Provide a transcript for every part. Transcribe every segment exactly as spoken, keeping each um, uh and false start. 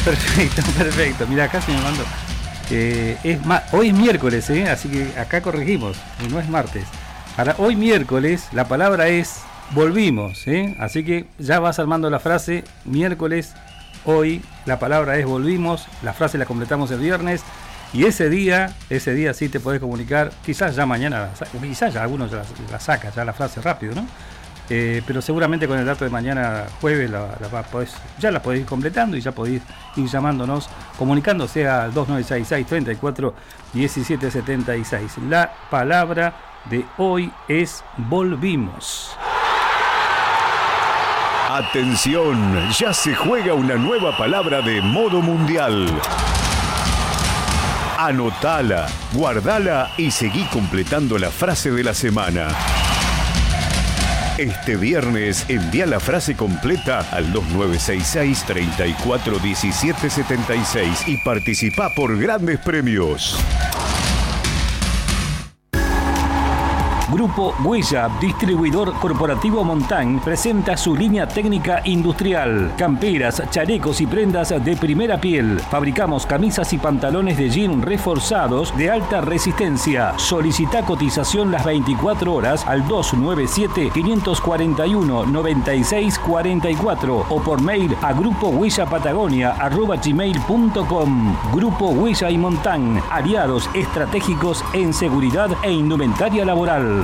Perfecto, perfecto. Mira, acá se me mandó. Eh, es ma- hoy es miércoles, ¿eh? Así que acá corregimos, no es martes. Para hoy miércoles la palabra es volvimos, ¿eh? Así que ya vas armando la frase. Miércoles, hoy la palabra es volvimos. La frase la completamos el viernes. Y ese día, ese día sí te podés comunicar. Quizás ya mañana, quizás ya algunos la, la saca ya la frase rápido, ¿no? Eh, pero seguramente con el dato de mañana jueves la, la podés, ya la podéis ir completando y ya podéis ir llamándonos, comunicándose al dos nueve seis seis, treinta y cuatro, diecisiete setenta y seis. La palabra de hoy es volvimos. Atención, ya se juega una nueva palabra de modo mundial. Anotala, guardala y seguí completando la frase de la semana. Este viernes envía la frase completa al dos nueve seis seis, treinta y cuatro, diecisiete setenta y seis y participa por grandes premios. Grupo Huella, distribuidor corporativo Montán, presenta su línea técnica industrial. Camperas, chalecos y prendas de primera piel. Fabricamos camisas y pantalones de jean reforzados de alta resistencia. Solicita cotización las veinticuatro horas al dos nueve siete, cinco cuatro uno, nueve seis cuatro cuatro o por mail a grupo huella patagonia arroba gmail punto com. Grupo Huella y Montán, aliados estratégicos en seguridad e indumentaria laboral.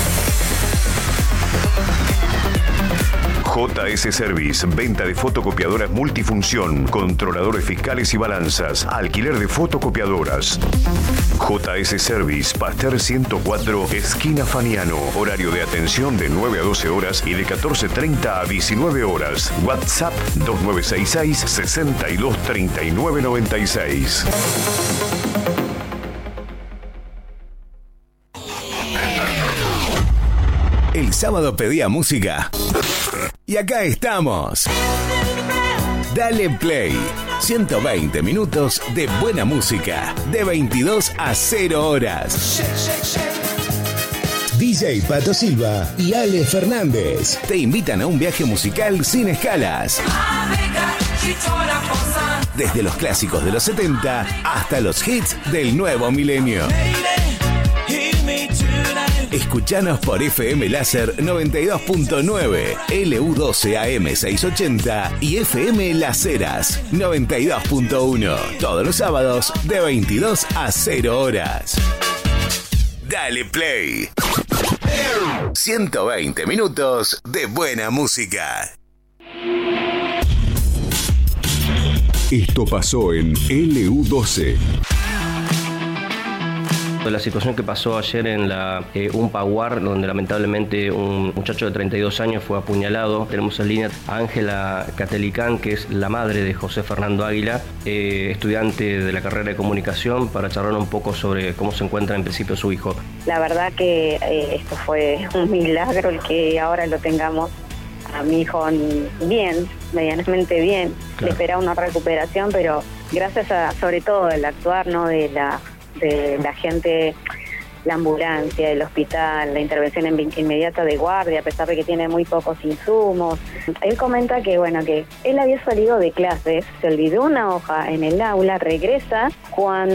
J S Service, venta de fotocopiadoras multifunción, controladores fiscales y balanzas, alquiler de fotocopiadoras. J S Service, Pasteur ciento cuatro, esquina Faniano. Horario de atención de nueve a doce horas y de catorce treinta a diecinueve horas. WhatsApp dos nueve seis seis, sesenta y dos, treinta y nueve noventa y seis. El sábado pedía música. Y acá estamos. Dale Play. ciento veinte minutos de buena música. De veintidós a cero horas. D J Pato Silva y Ale Fernández te invitan a un viaje musical sin escalas. Desde los clásicos de los setenta hasta los hits del nuevo milenio. Escuchanos por F M Láser noventa y dos punto nueve, L U doce A M seiscientos ochenta y F M Las Heras noventa y dos punto uno. Todos los sábados de veintidós a cero horas. Dale Play. ciento veinte minutos de buena música. Esto pasó en L U doce. La situación que pasó ayer en la eh, Umpaguar, donde lamentablemente un muchacho de treinta y dos años fue apuñalado. Tenemos en línea a Ángela Catelicán, que es la madre de José Fernando Águila, eh, estudiante de la carrera de comunicación, para charlar un poco sobre cómo se encuentra en principio su hijo. La verdad que eh, esto fue un milagro el que ahora lo tengamos a mi hijo bien, medianamente bien. Claro. Le esperaba una recuperación, pero gracias a, sobre todo, el actuar, ¿no?, de la de la gente, la ambulancia, el hospital, la intervención en inmediata de guardia, a pesar de que tiene muy pocos insumos. Él comenta que, bueno, que él había salido de clases, se olvidó una hoja en el aula, regresa cuando